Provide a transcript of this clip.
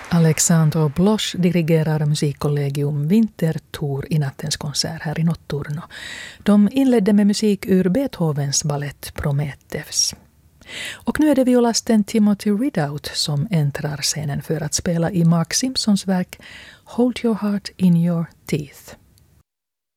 Alexandre Bloch dirigerar Musikkollegium Winterthur i nattens konsert här i Notturno. De inledde med musik ur Beethovens ballett Prometheus. Och nu är det violisten Timothy Ridout som äntrar scenen för att spela i Mark Simpsons verk Hold Your Heart in Your Teeth.